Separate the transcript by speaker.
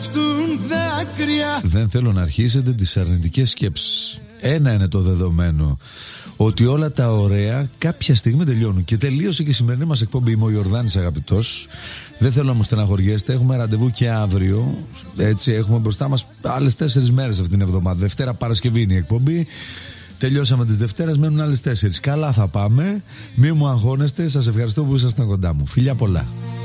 Speaker 1: Δεν θέλω να αρχίσετε τις αρνητικές σκέψεις. Ένα είναι το δεδομένο, ότι όλα τα ωραία κάποια στιγμή τελειώνουν. Και τελείωσε και η σημερινή μας εκπομπή. Είμαι ο Ιορδάνης αγαπητός. Δεν θέλω να μου στεναχωριέστε. Έχουμε ραντεβού και αύριο. Έτσι, έχουμε μπροστά μας άλλες 4 μέρες αυτήν την εβδομάδα. Δευτέρα, Παρασκευή είναι η εκπομπή. Τελειώσαμε τις Δευτέρες, μένουν άλλες 4. Καλά θα πάμε. Μη μου αγχώνεστε. Σας ευχαριστώ που ήσασταν κοντά μου. Φιλιά πολλά.